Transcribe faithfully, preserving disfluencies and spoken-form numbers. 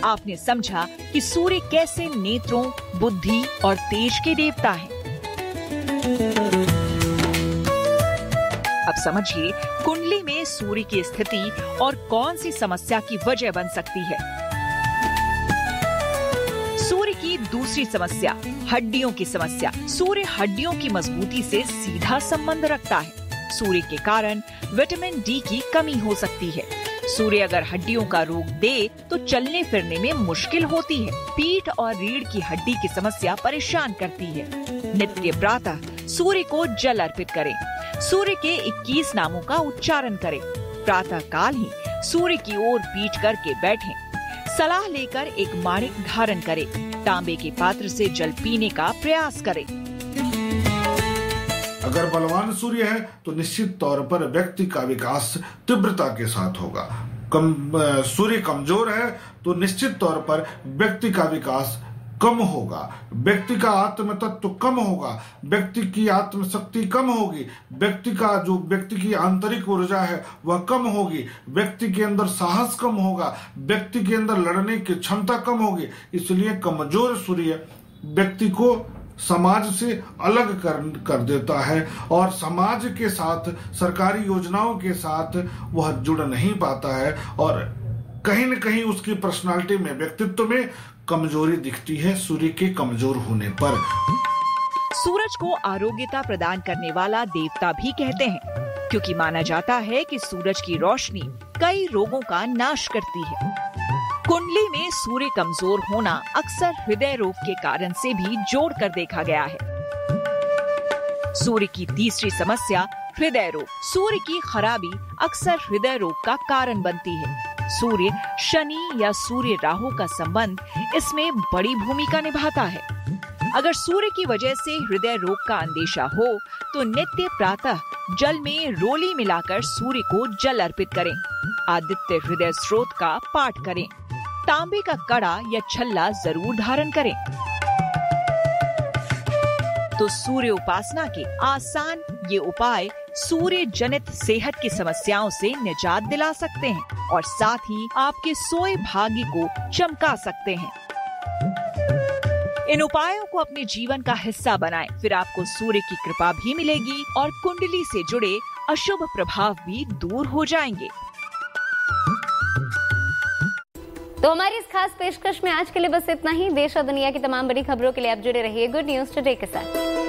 आपने समझा कि सूर्य कैसे नेत्रों, बुद्धि और तेज के देवता हैं। अब समझिए कुंडली में सूर्य की स्थिति और कौन सी समस्या की वजह बन सकती है। सूर्य की दूसरी समस्या, हड्डियों की समस्या। सूर्य हड्डियों की मजबूती से सीधा संबंध रखता है। सूर्य के कारण विटामिन डी की कमी हो सकती है। सूर्य अगर हड्डियों का रोग दे तो चलने फिरने में मुश्किल होती है। पीठ और रीढ़ की हड्डी की समस्या परेशान करती है। नित्य प्रातः सूर्य को जल अर्पित करें। सूर्य के इक्कीस नामों का उच्चारण करें। प्रातः काल ही सूर्य की ओर पीठ करके बैठें। सलाह लेकर एक माणिक धारण करें। तांबे के पात्र से जल पीने का प्रयास करें। अगर बलवान सूर्य है तो निश्चित तौर पर व्यक्ति का विकास तीव्रता के साथ होगा। कम सूर्य कमजोर है तो निश्चित तौर पर व्यक्ति का विकास कम होगा, व्यक्ति का आत्म तत्व कम होगा, व्यक्ति की आत्मशक्ति कम होगी, व्यक्ति का जो व्यक्ति की आंतरिक ऊर्जा है वह कम होगी, व्यक्ति के अंदर साहस कम होगा, व्यक्ति के अंदर लड़ने की क्षमता कम होगी। इसलिए कमजोर सूर्य व्यक्ति को समाज से अलग कर कर देता है और समाज के साथ, सरकारी योजनाओं के साथ वह जुड़ नहीं पाता है और कहीं न कहीं उसकी पर्सनालिटी में, व्यक्तित्व में कमजोरी दिखती है सूर्य के कमजोर होने पर। सूरज को आरोग्यता प्रदान करने वाला देवता भी कहते हैं, क्योंकि माना जाता है कि सूरज की रोशनी कई रोगों का नाश करती है। कुंडली में सूर्य कमजोर होना अक्सर हृदय रोग के कारण से भी जोड़कर देखा गया है। सूर्य की तीसरी समस्या, हृदय रोग। सूर्य की खराबी अक्सर हृदय रोग का कारण बनती है। सूर्य शनि या सूर्य राहु का संबंध इसमें बड़ी भूमिका निभाता है। अगर सूर्य की वजह से हृदय रोग का अंदेशा हो तो नित्य प्रातः जल में रोली मिलाकर सूर्य को जल अर्पित करें। आदित्य हृदय स्रोत का पाठ करें। तांबे का कड़ा या छल्ला जरूर धारण करें। तो सूर्य उपासना के आसान ये उपाय सूर्य जनित सेहत की समस्याओं से निजात दिला सकते हैं और साथ ही आपके सोए भाग्य को चमका सकते हैं। इन उपायों को अपने जीवन का हिस्सा बनाएं, फिर आपको सूर्य की कृपा भी मिलेगी और कुंडली से जुड़े अशुभ प्रभाव भी दूर हो जाएंगे। तो हमारी इस खास पेशकश में आज के लिए बस इतना ही। देश और दुनिया की तमाम बड़ी खबरों के लिए आप जुड़े रहिए गुड न्यूज टुडे के साथ।